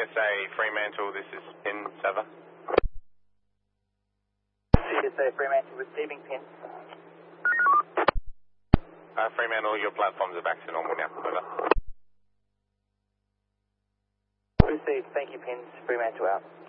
CSA Fremantle, this is Pin Sava. CSA Fremantle receiving pin. Fremantle, your platforms are back to normal now. Over. Received, thank you, pins. Fremantle out.